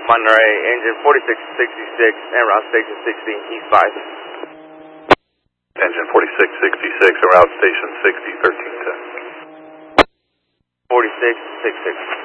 Monterey, engine 4666, en route station 60, East 5. Engine 4666, en route station 60, 1310. 4666.